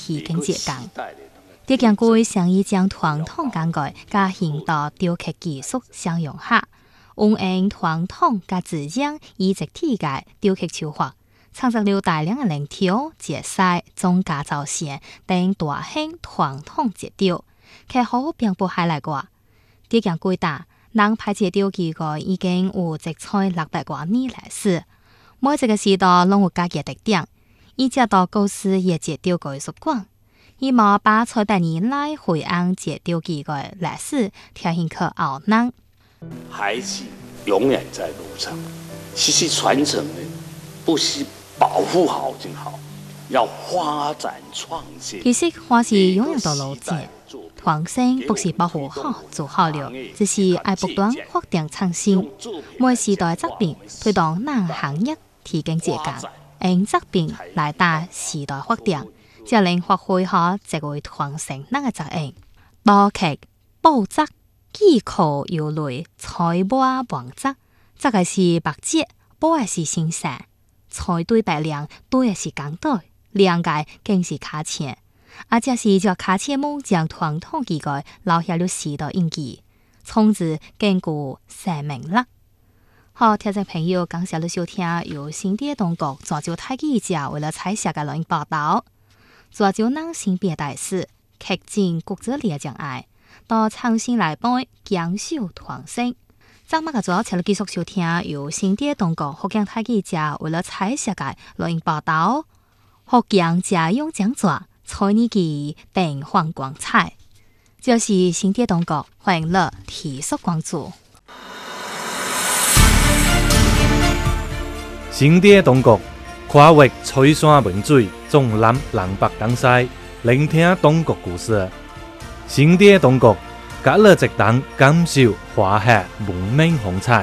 提供节工。浙江贵想以将传统工具加现代雕刻技术相融合，运用传统加自然以集体嘅雕刻手法，创造了大量嘅链条、节丝、中加造线等大型传统节雕，客户并不海来过。浙江贵大能排节雕技艺已经有直采600多年历史，每一个时代拢有家己嘅特点，以至到故事嘅节雕艺术馆。希望把100年来惠安节雕技的历史呈现给后人。 孩子永远在路上，其实传承呢，不是保护好就好，要发展创新。 其实花是永远的路径，创新不是保护好就好了，只是要不断发展创新。每时代疾病推动咱行业提供节工，用疾病来带时代发展。才能发挥好这个传承咱嘅责任。刀刻、布质、技巧有类，裁磨完质，这个是白质，布嘅是新鲜，裁对白亮，对嘅是工队，两个更是卡钱。这是叫卡钱木将传统技艺留下了时代印记，从此更具生命力。好，听众朋友，感谢你收听由新店当局泉州台记者为了采写嘅录音报道。泉州人性别大使，克尽国之烈障碍，到创新来帮坚守创新。今麦嘅主要请你继续收听由新店当局福建台记者为了采写嘅录音报道。福建家用讲座，彩年记变换光彩，就是新店当局欢迎你提速关注。 新店当局跨越吹山问水，纵南南北东西，聆听当局故事。新店当局，甲你一同感受华夏文明风采。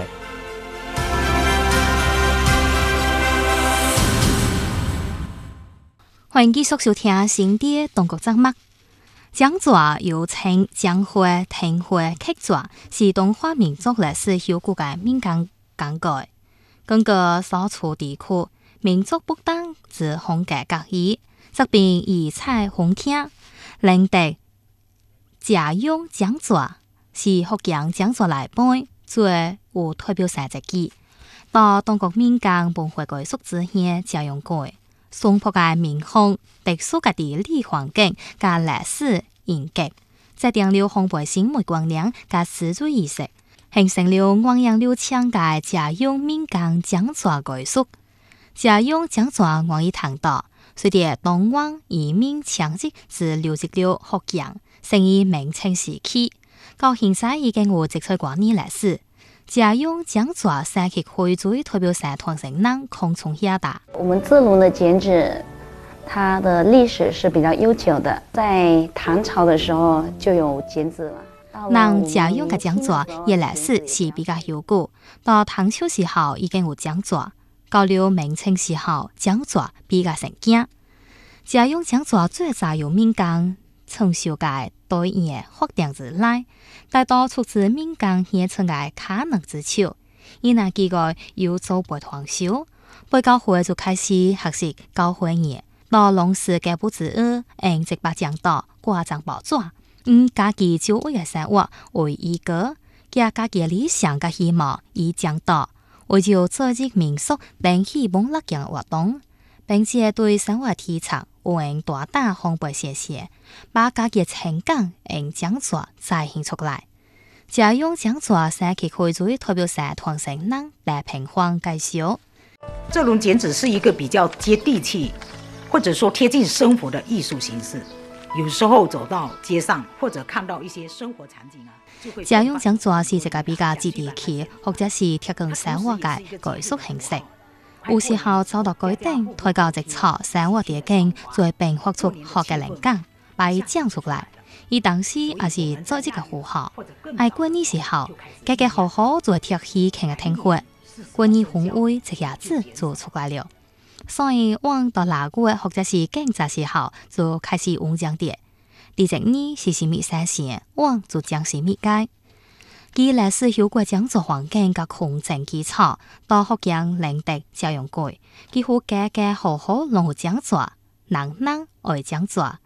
欢迎继续收听新店当局节目。讲座又称江会、庭会、客座，是中华民族历史悠久嘅民间工具。根据所处地区，民族不当之风格各异，这边以彩风景、领地、家用讲座是福建讲座内本最有代表性之一。到当国民间文化艺术之乡家用过，松坡嘅民风、特殊嘅地理环境加历史沿革，制定了烘焙新媒观念加史主意识，形成了汪洋流畅嘅家用民间讲座艺术。家用讲座愿意谈到，随着东莞移民强制至流入了福建，成于明清时期，到现在已经有100多年历史。家用讲座社区会最代表社团成人空从下达。 我们自炉的剪纸，它的历史是比较悠久的，在唐朝的时候就有剪纸了。 咱家用嘅讲座嘅历史是比较悠久，到唐朝时候已经有讲座。到了明清时候，讲座比较常见。家用讲座最早由民间从小嘅对应发展而来，大多出自民间现存嘅卡能之手。以那几个由祖辈传授，辈教会就开始学习教会艺，到龙氏嘅不止用直白讲道、挂章宝纸，家己就为嘅生活为依据，加家己理想嘅希望以讲道。为就组织民俗等希望乐强活动，并且对生活提倡用大胆烘焙写写，把家己情感用讲座再现出来。家用讲座社区会最代表社团成人来平方介绍。 这种剪纸是一个比较接地气，或者说贴近生活的艺术形式。有时候走到街上，或者看到一些生活场景家用讲座是一个比较接地气，或者是贴近生活嘅艺术形式。有时候走到规定，推到一撮生活地景，就会并发出好嘅灵感，把伊讲出来。伊当时也是做这个符号。过年时候，家家户户就会贴喜庆嘅天花，过年氛围一下子就出来了。所以，往到6月或者是更早时候，就开始用讲碟。第一年是什么生线，往就将什么改。其历史悠久讲座环境甲空间基础，到福建领地照用过，几乎家家户户拢有讲座，人人爱讲座，